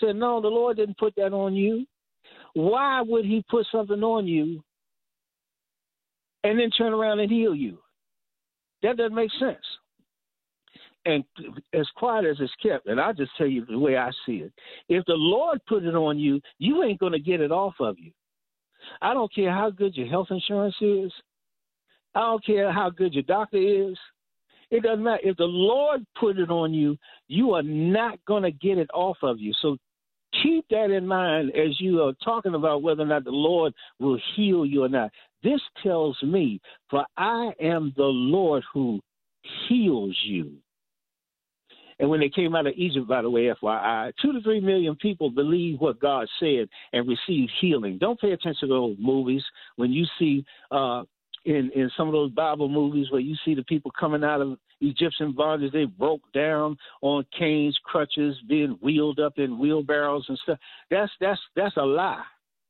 said, no, the Lord didn't put that on you. Why would he put something on you and then turn around and heal you? That doesn't make sense. And as quiet as it's kept, and I'll just tell you the way I see it, if the Lord put it on you, you ain't going to get it off of you. I don't care how good your health insurance is. I don't care how good your doctor is. It doesn't matter. If the Lord put it on you, you are not going to get it off of you. So keep that in mind as you are talking about whether or not the Lord will heal you or not. This tells me, for I am the Lord who heals you. And when they came out of Egypt, by the way, FYI, 2 to 3 million people believe what God said and received healing. Don't pay attention to those movies. When you see in some of those Bible movies where you see the people coming out of Egyptian bondage, they broke down on canes, crutches, being wheeled up in wheelbarrows and stuff. That's a lie.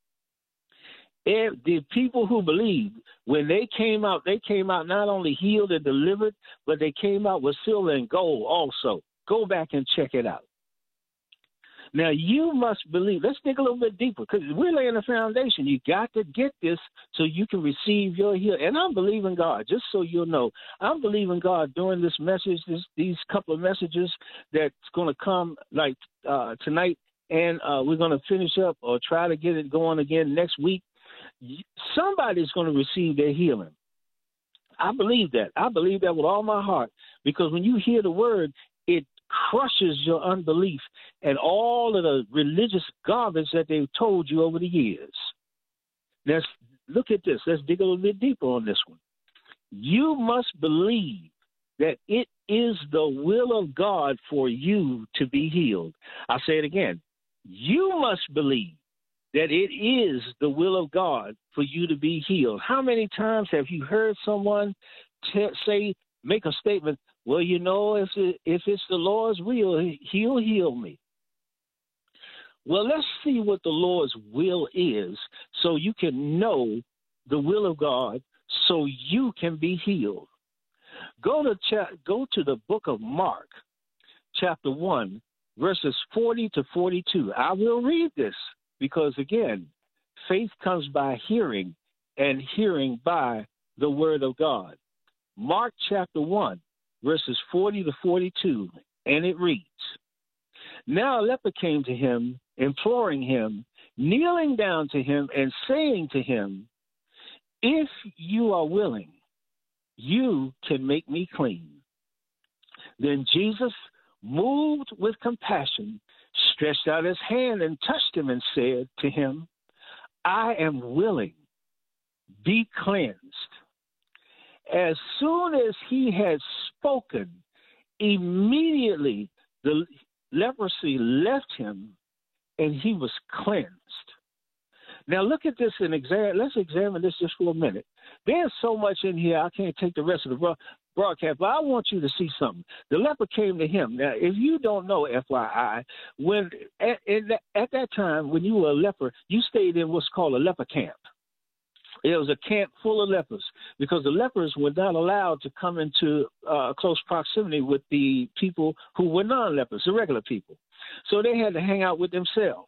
The people who believed, when they came out not only healed and delivered, but they came out with silver and gold also. Go back and check it out. Now, you must believe. Let's dig a little bit deeper because we're laying a foundation. You got to get this so you can receive your healing. And I'm believing God, just so you'll know. I'm believing God during this message, these couple of messages that's going to come like tonight, and we're going to finish up or try to get it going again next week. Somebody's going to receive their healing. I believe that. I believe that with all my heart because when you hear the word, it crushes your unbelief and all of the religious garbage that they've told you over the years. Let's look at this. Let's dig a little bit deeper on this one. You must believe that it is the will of God for you to be healed. I'll say it again. You must believe that it is the will of God for you to be healed. How many times have you heard someone make a statement, well, you know, if it's the Lord's will, he'll heal me. Well, let's see what the Lord's will is so you can know the will of God so you can be healed. Go to the book of Mark, chapter 1, verses 40 to 42. I will read this because, again, faith comes by hearing and hearing by the word of God. Mark chapter 1, verses 40 to 42, and it reads, Now a leper came to him, imploring him, kneeling down to him, and saying to him, If you are willing, you can make me clean. Then Jesus, moved with compassion, stretched out his hand and touched him and said to him, I am willing, be cleansed. As soon as he had spoken, immediately the leprosy left him and he was cleansed. Now look at this and let's examine this just for a minute. There's so much in here, I can't take the rest of the broadcast, but I want you to see something. The leper came to him. Now, if you don't know, FYI, when at that time, when you were a leper, you stayed in what's called a leper camp. It was a camp full of lepers because the lepers were not allowed to come into close proximity with the people who were non-lepers, the regular people. So they had to hang out with themselves.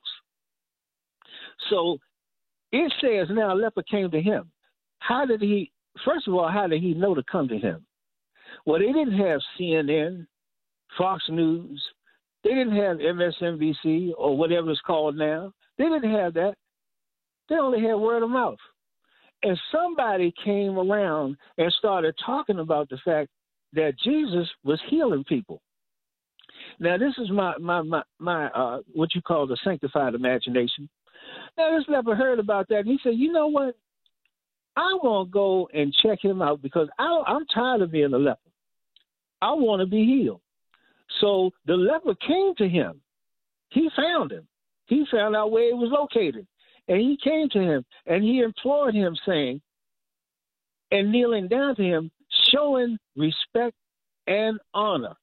So it says now a leper came to him. First of all, how did he know to come to him? Well, they didn't have CNN, Fox News. They didn't have MSNBC or whatever it's called now. They didn't have that. They only had word of mouth. And somebody came around and started talking about the fact that Jesus was healing people. Now, this is my what you call the sanctified imagination. Now, this leper heard about that, and he said, you know what? I want to go and check him out because I'm tired of being a leper. I want to be healed. So the leper came to him. He found him. He found out where he was located. And he came to him, and he implored him, saying, and kneeling down to him, showing respect and honor.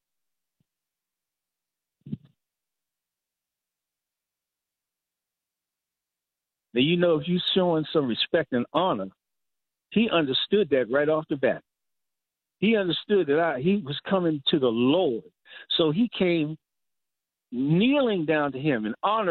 Now, you know, if you're showing some respect and honor, he understood that right off the bat. He understood that he was coming to the Lord. So he came kneeling down to him and honoring